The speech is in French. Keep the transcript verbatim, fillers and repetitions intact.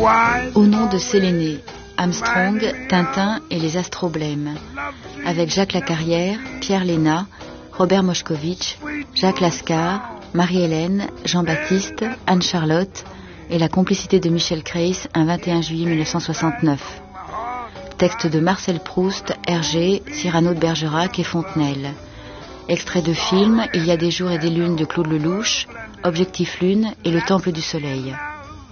Au nom de Séléné, Armstrong, Tintin et les Astroblèmes, avec Jacques Lacarrière, Pierre Léna, Robert Moshkovitch, Jacques Lascar, Marie-Hélène, Jean-Baptiste, Anne-Charlotte et la complicité de Michel Creus, un vingt et un juillet mille neuf cent soixante-neuf. Texte de Marcel Proust, Hergé, Cyrano de Bergerac et Fontenelle. Extrait de film Il y a des jours et des lunes de Claude Lelouch, Objectif Lune et Le Temple du Soleil.